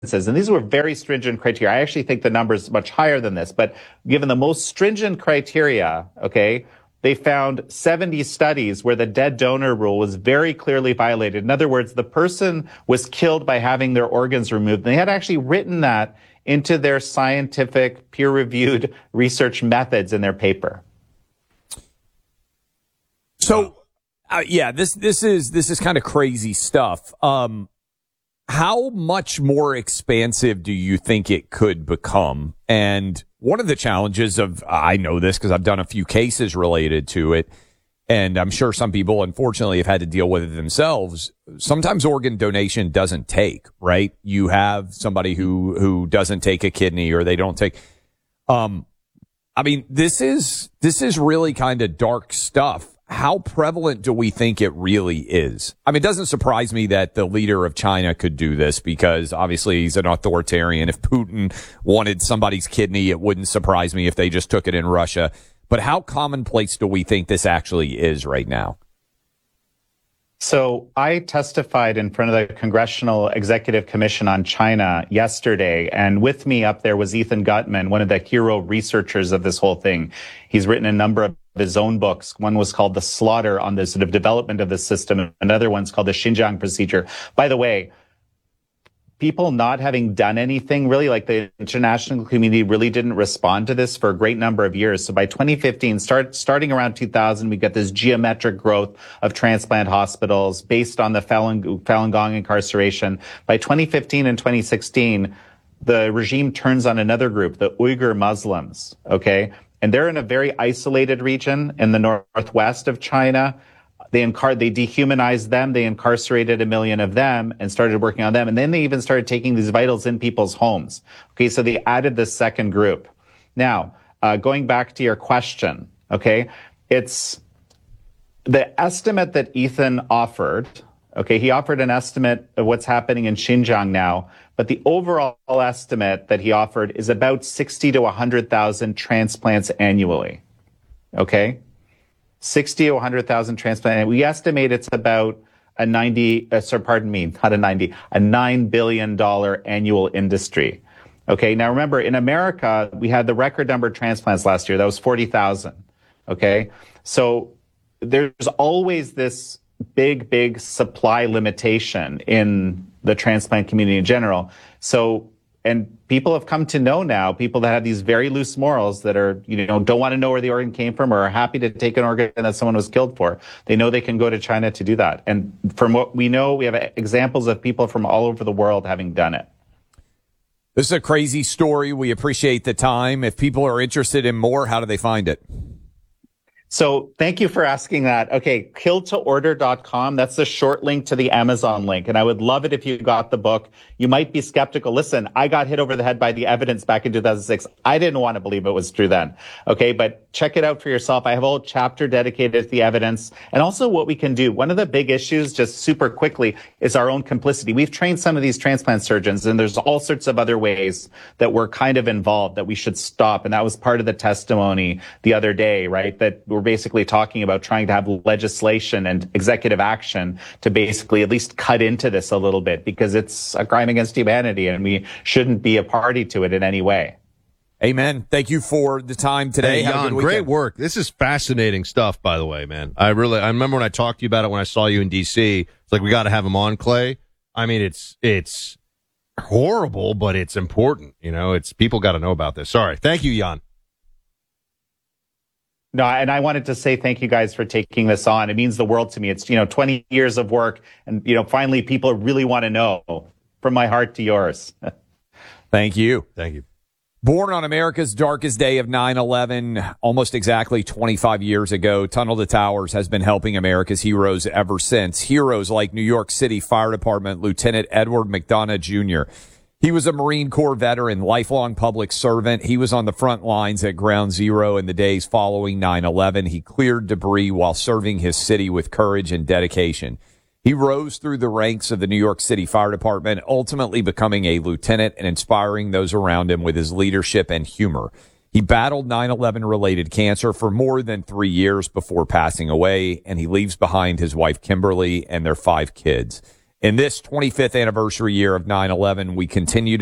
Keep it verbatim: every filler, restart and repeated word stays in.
And these were very stringent criteria. I actually think the number is much higher than this, but given the most stringent criteria, okay, they found seventy studies where the dead donor rule was very clearly violated. In other words, the person was killed by having their organs removed. And they had actually written that into their scientific peer-reviewed research methods in their paper. So, uh, yeah, this this is this is kind of crazy stuff. Um, how much more expansive do you think it could become? And one of the challenges of, I know this because I've done a few cases related to it, and I'm sure some people, unfortunately, have had to deal with it themselves. Sometimes organ donation doesn't take, right? You have somebody who, who doesn't take a kidney or they don't take, um, I mean, this is, this is really kind of dark stuff. How prevalent do we think it really is? I mean, it doesn't surprise me that the leader of China could do this because obviously he's an authoritarian. If Putin wanted somebody's kidney, it wouldn't surprise me if they just took it in Russia. But how commonplace do we think this actually is right now? So I testified in front of the Congressional Executive Commission on China yesterday, and with me up there was Ethan Gutmann, one of the hero researchers of this whole thing. He's written a number of his own books. One was called The Slaughter on the sort of development of the system. Another one's called The Xinjiang Procedure. By the way, people not having done anything, really, like the international community really didn't respond to this for a great number of years. So by twenty fifteen, start, starting around two thousand, we got this geometric growth of transplant hospitals based on the Falun, Falun Gong incarceration. By twenty fifteen and twenty sixteen, the regime turns on another group, the Uyghur Muslims, okay? And they're in a very isolated region in the northwest of China. They incar- they dehumanized them. They incarcerated a million of them and started working on them. And then they even started taking these vitals in people's homes. Okay, so they added this second group. Now, uh, going back to your question, okay, it's the estimate that Ethan offered. Okay, he offered an estimate of what's happening in Xinjiang now, but the overall estimate that he offered is about sixty to one hundred thousand transplants annually. Okay? sixty to one hundred thousand transplants. And we estimate it's about a ninety, uh, sorry, pardon me, not a ninety, a nine billion dollars annual industry. Okay, now remember, in America, we had the record number of transplants last year. That was forty thousand. Okay? So there's always this big, big supply limitation in the transplant community in general. So, and people have come to know now, people that have these very loose morals that are, you know, don't want to know where the organ came from or are happy to take an organ that someone was killed for. They know they can go to China to do that. And from what we know, we have examples of people from all over the world having done it. This is a crazy story. We appreciate the time. If people are interested in more, how do they find it? So thank you for asking that. Okay, kill to order dot com. That's the short link to the Amazon link. And I would love it if you got the book. You might be skeptical. Listen, I got hit over the head by the evidence back in two thousand six. I didn't want to believe it was true then. Okay, but check it out for yourself. I have a whole chapter dedicated to the evidence and also what we can do. One of the big issues, just super quickly, is our own complicity. We've trained some of these transplant surgeons, and there's all sorts of other ways that we're kind of involved that we should stop. And that was part of the testimony the other day, right? That we're basically talking about trying to have legislation and executive action to basically at least cut into this a little bit because it's a crime against humanity and we shouldn't be a party to it in any way. Amen. Thank you for the time today. Hey, Jan, great work. This is fascinating stuff, by the way, man. I really, I remember when I talked to you about it when I saw you in D C. It's like, we got to have him on, Clay. I mean, it's, it's horrible, but it's important. You know, it's, people got to know about this. Sorry. Thank you, Jan. No, and I wanted to say thank you guys for taking this on. It means the world to me. It's, you know, twenty years of work and, you know, finally people really want to know. From my heart to yours. Thank you. Thank you. Born on America's darkest day of nine eleven, almost exactly twenty-five years ago, Tunnel to Towers has been helping America's heroes ever since. Heroes like New York City Fire Department Lieutenant Edward McDonough Junior He was a Marine Corps veteran, lifelong public servant. He was on the front lines at Ground Zero in the days following nine eleven. He cleared debris while serving his city with courage and dedication. He rose through the ranks of the New York City Fire Department, ultimately becoming a lieutenant and inspiring those around him with his leadership and humor. He battled nine eleven related cancer for more than three years before passing away, and he leaves behind his wife Kimberly and their five kids. In this twenty-fifth anniversary year of nine eleven, we continue to